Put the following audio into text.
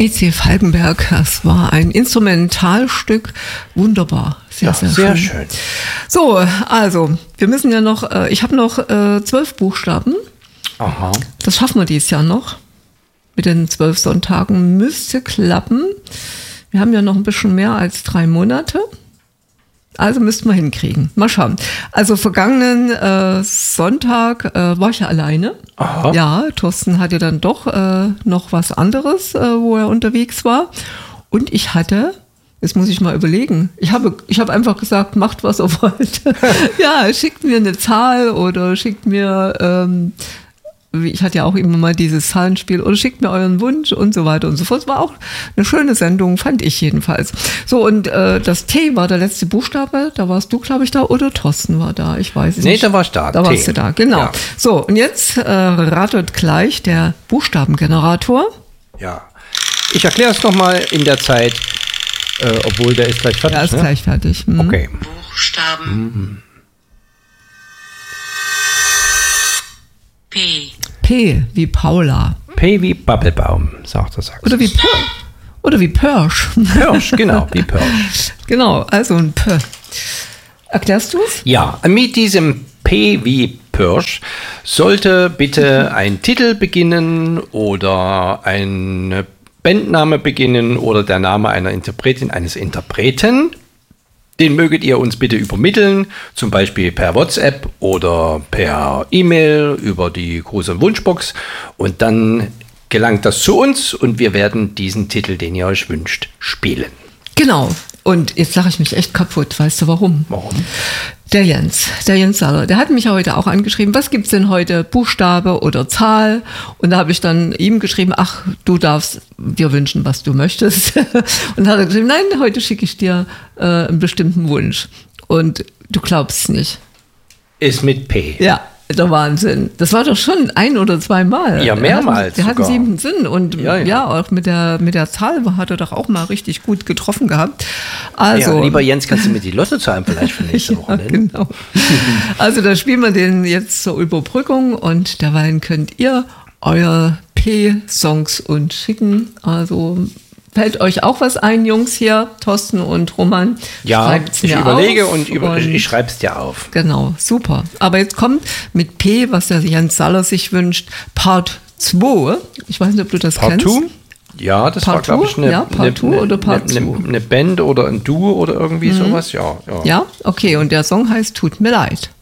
I.C. Falkenberg, das war ein Instrumentalstück, wunderbar, sehr schön. So, also, wir müssen ja noch, ich habe noch 12 Buchstaben. Aha. Das schaffen wir dieses Jahr noch. Mit den 12 Sonntagen müsste klappen. Wir haben ja noch ein bisschen mehr als 3 Monate. Also müssten wir hinkriegen. Mal schauen. Also vergangenen Sonntag war ich ja alleine. Aha. Ja, Thorsten hatte dann doch noch was anderes, wo er unterwegs war. Und ich hatte, jetzt muss ich mal überlegen, ich habe einfach gesagt, macht was ihr wollt. Ja, schickt mir eine Zahl oder schickt mir... ich hatte ja auch immer mal dieses Zahlenspiel, oder schickt mir euren Wunsch und so weiter und so fort. Es war auch eine schöne Sendung, fand ich jedenfalls. So, und das T war der letzte Buchstabe, da warst du, glaube ich, da, oder Thorsten war da, ich weiß es nicht. Nee, da war ich da. Da T. warst du da, genau. Ja. So, und jetzt ratet gleich der Buchstabengenerator. Ja. Ich erkläre es nochmal in der Zeit, obwohl der ist gleich fertig. Der ist gleich fertig. Mhm. Okay. Buchstaben. P. P wie Paula. P wie Babbelbaum, sagt der Sachs. Oder wie Pörsch. Pörsch, genau, wie Pörsch. Genau, also ein P. Erklärst du es? Ja, mit diesem P wie Pörsch sollte bitte ein Titel beginnen oder ein Bandname beginnen oder der Name einer Interpretin, eines Interpreten. Den möget ihr uns bitte übermitteln, zum Beispiel per WhatsApp oder per E-Mail über die große Wunschbox. Und dann gelangt das zu uns und wir werden diesen Titel, den ihr euch wünscht, spielen. Genau. Und jetzt lache ich mich echt kaputt. Weißt du warum? Warum? Der Jens Saller, der hat mich ja heute auch angeschrieben, was gibt's denn heute, Buchstabe oder Zahl? Und da habe ich dann ihm geschrieben, ach, du darfst dir wünschen, was du möchtest. Und hat er geschrieben, nein, heute schicke ich dir einen bestimmten Wunsch. Und du glaubst es nicht. Ist mit P. Ja, der Wahnsinn. Das war doch schon 1 oder 2 Mal. Ja, mehrmals Der hat einen sogar. 7. Sinn. Und ja, auch mit der Zahl hat er doch auch mal richtig gut getroffen gehabt. Also, Ja, lieber Jens, kannst du mir die Lottozahlen vielleicht für nächste Woche nennen? Genau. Also da spielen wir den jetzt zur Überbrückung und derweil könnt ihr euer P-Songs uns schicken. Also fällt euch auch was ein, Jungs hier, Thorsten und Roman? Ja, Schreibt's ich mir überlege auf und ich schreibe es dir auf. Genau, super. Aber jetzt kommt mit P, was der Jens Saller sich wünscht, Part 2. Ich weiß nicht, ob du das kennst. Part 2? Ja, das Part war, glaube ich, Ja, Part 2 oder Part 2? eine Band oder ein Duo oder irgendwie sowas. Ja. Ja, okay. Und der Song heißt Tut mir leid.